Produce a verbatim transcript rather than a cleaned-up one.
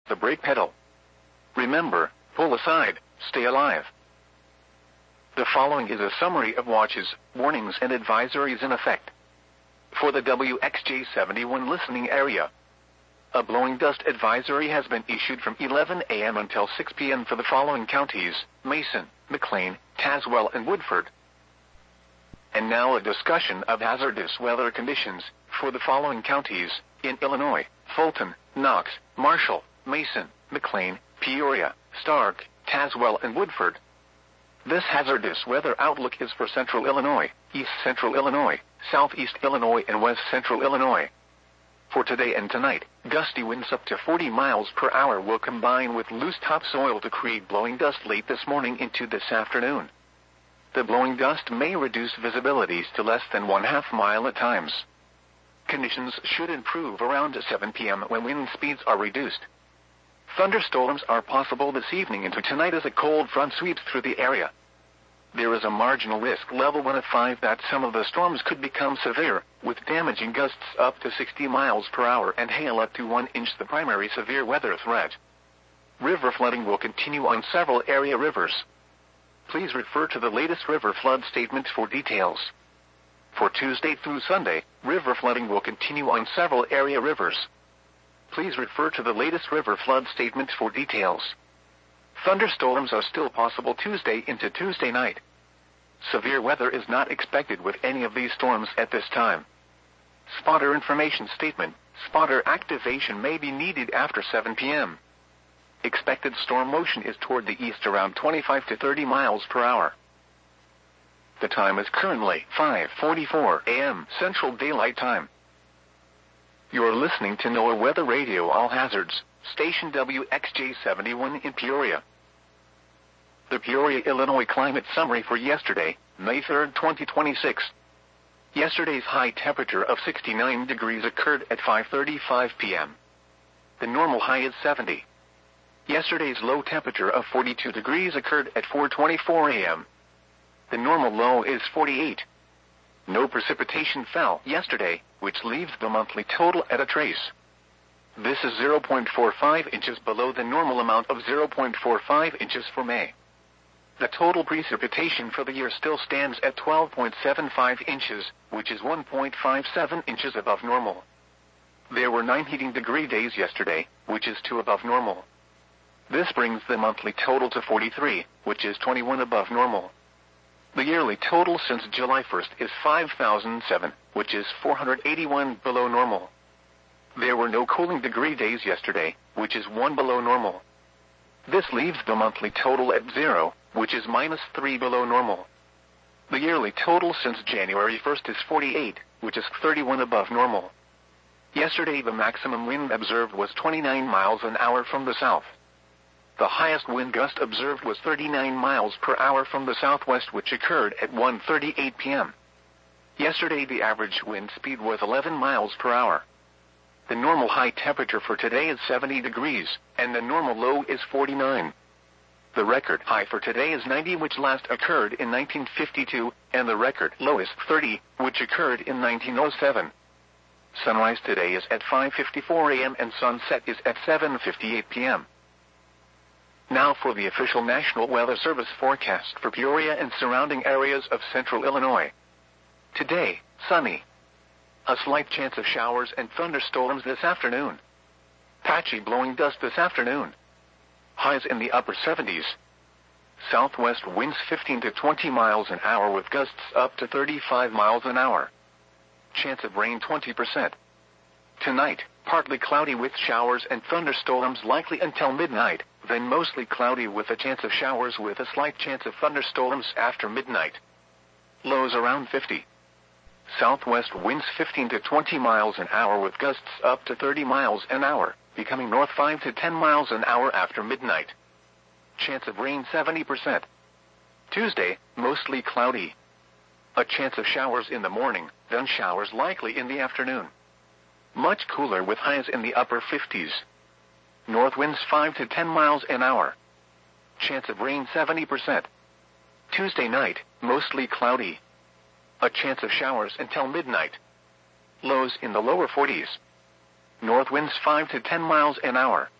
the brake pedal. Remember, pull aside, stay alive. The following is a summary of watches, warnings and advisories in effect. For the W X J seventy-one listening area, a blowing dust advisory has been issued from eleven a m until six p m for the following counties: Mason, McLean, Tazewell and Woodford. And now a discussion of hazardous weather conditions for the following counties in Illinois: Fulton, Knox, Marshall, Mason, McLean, Peoria, Stark, Tazewell and Woodford. This hazardous weather outlook is for Central Illinois, East Central Illinois, Southeast Illinois and West Central Illinois. For today and tonight, gusty winds up to forty miles per hour will combine with loose topsoil to create blowing dust late this morning into this afternoon. The blowing dust may reduce visibilities to less than one half mile at times. Conditions should improve around seven p m when wind speeds are reduced. Thunderstorms are possible this evening into tonight as a cold front sweeps through the area. There is a marginal risk level one of five that some of the storms could become severe, with damaging gusts up to sixty miles per hour and hail up to one inch, the primary severe weather threat. River flooding will continue on several area rivers. Please refer to the latest river flood statement for details. For Tuesday through Sunday, river flooding will continue on several area rivers. Please refer to the latest river flood statement for details. Thunderstorms are still possible Tuesday into Tuesday night. Severe weather is not expected with any of these storms at this time. Spotter information statement: spotter activation may be needed after seven p m Expected storm motion is toward the east around twenty-five to thirty miles per hour. The time is currently five forty-four a m Central Daylight Time. You're listening to NOAA Weather Radio All Hazards, station W X J seventy-one in Peoria. The Peoria, Illinois climate summary for yesterday, May third, twenty twenty-six. Yesterday's high temperature of sixty-nine degrees occurred at five thirty-five p m The normal high is seventy. Yesterday's low temperature of forty-two degrees occurred at four twenty-four a m The normal low is forty-eight. No precipitation fell yesterday, which leaves the monthly total at a trace. This is zero point four five inches below the normal amount of zero point four five inches for May. The total precipitation for the year still stands at twelve point seven five inches, which is one point five seven inches above normal. There were nine heating degree days yesterday, which is two above normal. This brings the monthly total to forty-three, which is twenty-one above normal. The yearly total since July first is five thousand seven, which is four hundred eighty-one below normal. There were no cooling degree days yesterday, which is one below normal. This leaves the monthly total at zero, which is minus three below normal. The yearly total since January first is forty-eight, which is thirty-one above normal. Yesterday the maximum wind observed was twenty-nine miles an hour from the south. The highest wind gust observed was thirty-nine miles per hour from the southwest, which occurred at one thirty-eight p m Yesterday the average wind speed was eleven miles per hour. The normal high temperature for today is seventy degrees, and the normal low is forty-nine. The record high for today is ninety, which last occurred in nineteen fifty-two, and the record low is thirty, which occurred in nineteen oh seven. Sunrise today is at five fifty-four a m and sunset is at seven fifty-eight p m Now for the official National Weather Service forecast for Peoria and surrounding areas of central Illinois. Today, sunny. A slight chance of showers and thunderstorms this afternoon. Patchy blowing dust this afternoon. Highs in the upper seventies. Southwest winds fifteen to twenty miles an hour with gusts up to thirty-five miles an hour. Chance of rain twenty percent. Tonight, partly cloudy with showers and thunderstorms likely until midnight, then mostly cloudy with a chance of showers with a slight chance of thunderstorms after midnight. Lows around fifty. Southwest winds fifteen to twenty miles an hour with gusts up to thirty miles an hour, becoming north five to ten miles an hour after midnight. Chance of rain seventy percent. Tuesday, mostly cloudy. A chance of showers in the morning, then showers likely in the afternoon. Much cooler with highs in the upper fifties. North winds five to ten miles an hour. Chance of rain seventy percent. Tuesday night, mostly cloudy. A chance of showers until midnight. Lows in the lower forties. North winds five to ten miles an hour.